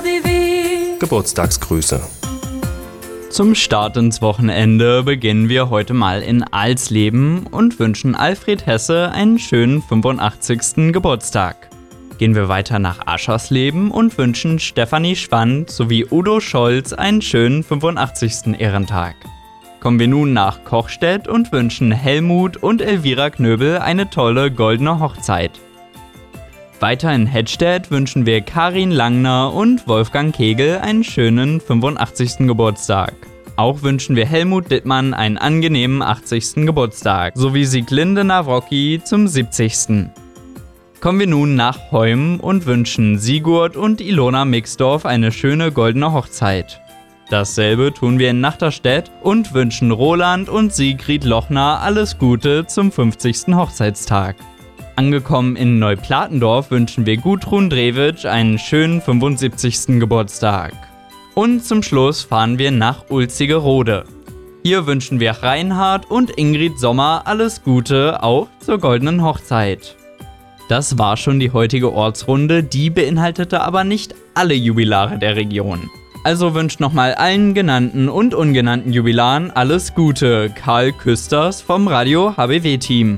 HBW. Geburtstagsgrüße. Zum Start ins Wochenende beginnen wir heute mal in Alsleben und wünschen Alfred Hesse einen schönen 85. Geburtstag. Gehen wir weiter nach Aschersleben und wünschen Stefanie Schwand sowie Udo Scholz einen schönen 85. Ehrentag. Kommen wir nun nach Kochstedt und wünschen Helmut und Elvira Knöbel eine tolle goldene Hochzeit. Weiter in Hettstedt wünschen wir Karin Langner und Wolfgang Kegel einen schönen 85. Geburtstag. Auch wünschen wir Helmut Dittmann einen angenehmen 80. Geburtstag, sowie Sieglinde Nawrocki zum 70. Kommen wir nun nach Heum und wünschen Sigurd und Ilona Mixdorf eine schöne goldene Hochzeit. Dasselbe tun wir in Nachterstedt und wünschen Roland und Sigrid Lochner alles Gute zum 50. Hochzeitstag. Angekommen in Neuplatendorf wünschen wir Gudrun Drewitsch einen schönen 75. Geburtstag. Und zum Schluss fahren wir nach Ulzigerode. Hier wünschen wir Reinhard und Ingrid Sommer alles Gute, auch zur goldenen Hochzeit. Das war schon die heutige Ortsrunde, die beinhaltete aber nicht alle Jubilare der Region. Also wünscht nochmal allen genannten und ungenannten Jubilaren alles Gute. Karl Küsters vom Radio HBW-Team.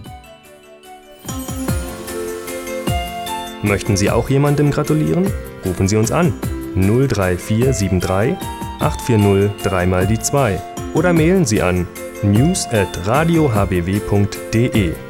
Möchten Sie auch jemandem gratulieren? Rufen Sie uns an. 03473 840 3 mal die 2 oder mailen Sie an news@radiohbw.de.